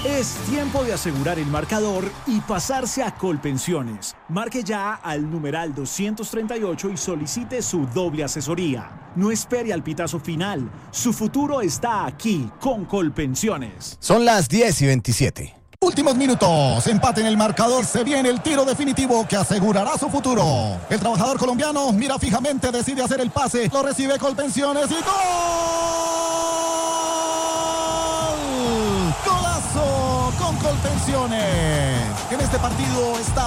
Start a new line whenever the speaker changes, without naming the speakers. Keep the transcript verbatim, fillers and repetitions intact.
Es tiempo de asegurar el marcador y pasarse a Colpensiones. Marque ya al numeral doscientos treinta y ocho y solicite su doble asesoría. No espere al pitazo final. Su futuro está aquí con Colpensiones.
Son las diez y veintisiete.
Últimos minutos, empate en el marcador, se viene el tiro definitivo que asegurará su futuro. El trabajador colombiano mira fijamente, decide hacer el pase, lo recibe Colpensiones y ¡gol! ¡Golazo con Colpensiones! En este partido está